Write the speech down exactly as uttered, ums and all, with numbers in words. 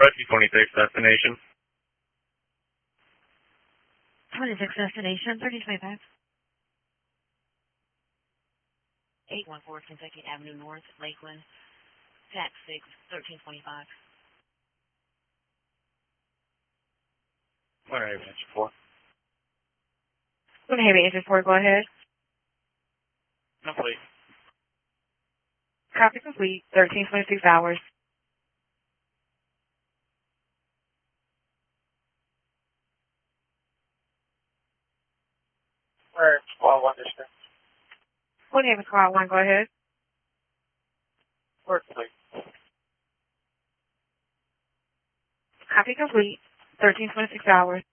Rescue twenty-six destination. twenty-six destination, thirty twenty-five. eight one four Kentucky Avenue North, Lakeland, tax six, thirteen twenty-five. Where are you, answer four? One Heavy Engine four, go ahead. Complete. Copy complete, thirteen twenty-six hours. Where squad one distance? One Heavy Squad one, go ahead. Work complete. Copy complete, thirteen twenty-six hours.